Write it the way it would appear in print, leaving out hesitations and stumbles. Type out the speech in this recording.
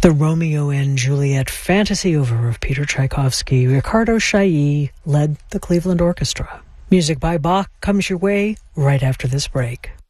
The Romeo and Juliet fantasy over of Peter Tchaikovsky. Ricardo Chailly led the Cleveland Orchestra. Music by Bach comes your way right after this break.